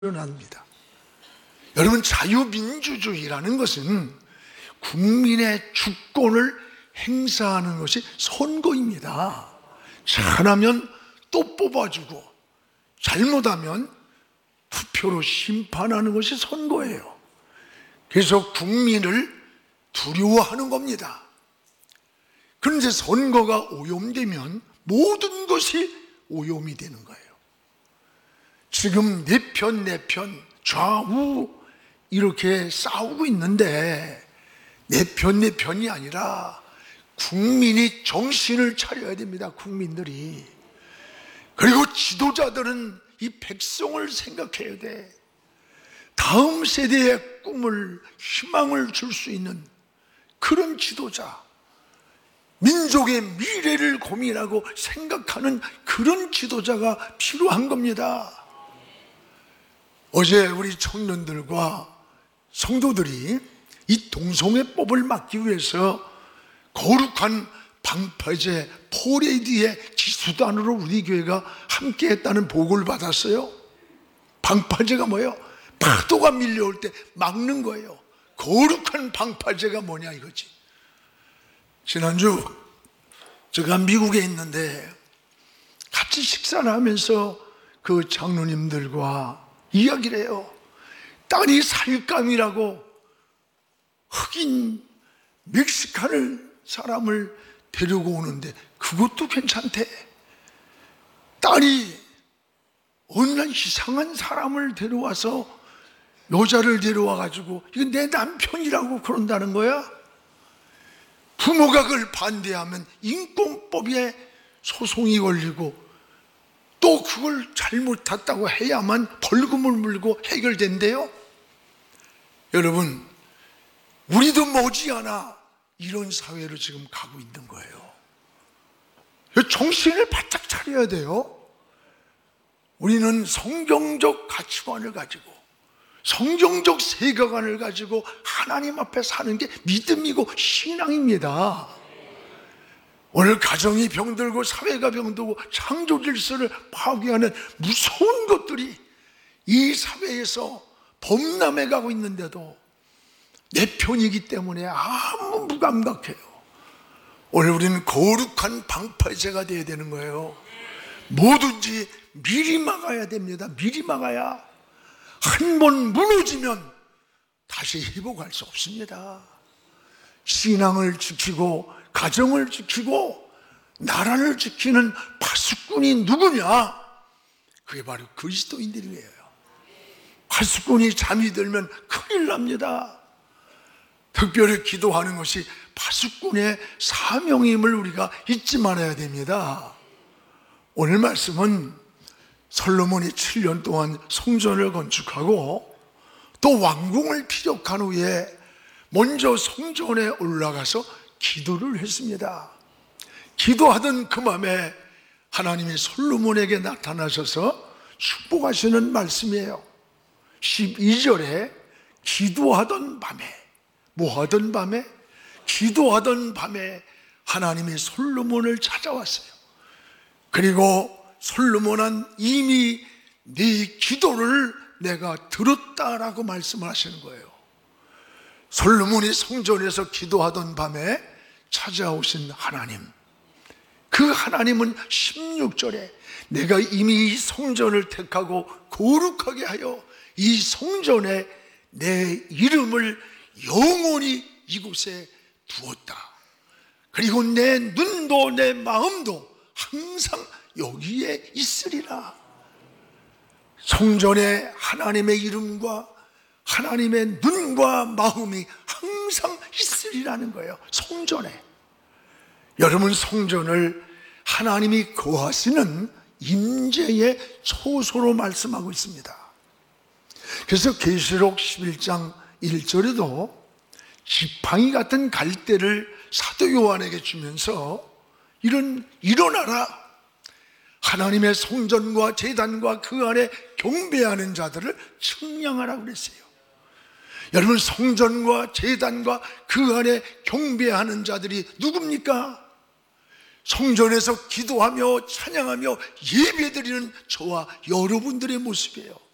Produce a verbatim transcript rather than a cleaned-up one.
일어납니다. 여러분, 자유민주주의라는 것은 국민의 주권을 행사하는 것이 선거입니다. 잘하면 또 뽑아주고 잘못하면 투표로 심판하는 것이 선거예요. 그래서 국민을 두려워하는 겁니다. 그런데 선거가 오염되면 모든 것이 오염이 되는 거예요. 지금 내 편, 내 편, 좌우 이렇게 싸우고 있는데 내 편, 내 편이 아니라 국민이 정신을 차려야 됩니다. 국민들이. 그리고 지도자들은 이 백성을 생각해야 돼. 다음 세대의 꿈을, 희망을 줄 수 있는 그런 지도자, 민족의 미래를 고민하고 생각하는 그런 지도자가 필요한 겁니다. 어제 우리 청년들과 성도들이 이 동성애법을 막기 위해서 거룩한 방파제 포레이드의 기수단으로 우리 교회가 함께 했다는 보고를 받았어요. 방파제가 뭐예요? 파도가 밀려올 때 막는 거예요. 거룩한 방파제가 뭐냐 이거지. 지난주 제가 미국에 있는데 같이 식사를 하면서 그 장로님들과 이야기를 해요. 딸이 살감이라고 흑인 멕시칸을 사람을 데리고 오는데 그것도 괜찮대. 딸이 어느 날 이상한 사람을 데려와서 여자를 데려와 가지고 이건 내 남편이라고 그런다는 거야. 부모가 그걸 반대하면 인권법에 소송이 걸리고 또 그걸 잘못했다고 해야만 벌금을 물고 해결된대요. 여러분, 우리도 머지않아 이런 사회로 지금 가고 있는 거예요. 정신을 바짝 차려야 돼요. 우리는 성경적 가치관을 가지고 성경적 세계관을 가지고 하나님 앞에 사는 게 믿음이고 신앙입니다. 오늘 가정이 병들고 사회가 병들고 창조 질서를 파괴하는 무서운 것들이 이 사회에서 범람해 가고 있는데도 내 편이기 때문에 아무 무감각해요. 오늘 우리는 거룩한 방파제가 되어야 되는 거예요. 뭐든지 미리 막아야 됩니다. 미리 막아야 한 번 무너지면 다시 회복할 수 없습니다. 신앙을 지키고 가정을 지키고 나라를 지키는 파수꾼이 누구냐? 그게 바로 그리스도인들이에요. 파수꾼이 잠이 들면 큰일 납니다. 특별히 기도하는 것이 파수꾼의 사명임을 우리가 잊지 말아야 됩니다. 오늘 말씀은 솔로몬이 칠 년 동안 성전을 건축하고 또 왕궁을 피력한 후에 먼저 성전에 올라가서 기도를 했습니다. 기도하던 그 맘에 하나님이 솔로몬에게 나타나셔서 축복하시는 말씀이에요. 십이 절에 기도하던 밤에, 뭐 하던 밤에? 기도하던 밤에 하나님이 솔로몬을 찾아왔어요. 그리고 솔로몬은 이미 네 기도를 내가 들었다라고 말씀을 하시는 거예요. 솔로몬이 성전에서 기도하던 밤에 찾아오신 하나님, 그 하나님은 십육 절에 내가 이미 이 성전을 택하고 거룩하게 하여 이 성전에 내 이름을 영원히 이곳에 두었다. 그리고 내 눈도 내 마음도 항상 여기에 있으리라. 성전에 하나님의 이름과 하나님의 눈과 마음이 항상 있으리라는 거예요. 성전에. 여러분, 성전을 하나님이 거하시는 임재의 초소로 말씀하고 있습니다. 그래서 계시록 십일 장 일 절에도 지팡이 같은 갈대를 사도 요한에게 주면서 이런 일어나라, 하나님의 성전과 제단과 그 안에 경배하는 자들을 측량하라고 그랬어요. 여러분, 성전과 제단과 그 안에 경배하는 자들이 누굽니까? 성전에서 기도하며 찬양하며 예배드리는 저와 여러분들의 모습이에요.